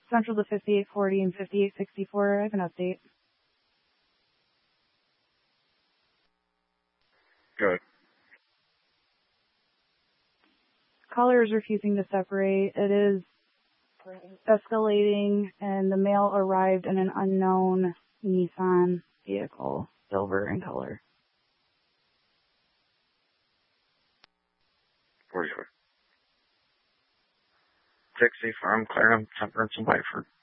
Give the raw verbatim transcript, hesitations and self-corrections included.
Central to fifty-eight forty and fifty-eight sixty-four. I have an update. Good. Caller is refusing to separate. It is escalating, and the mail arrived in an unknown Nissan vehicle, silver in color. forty-four. Dixie Farm, Clarendon, Temperance, and Whiteford.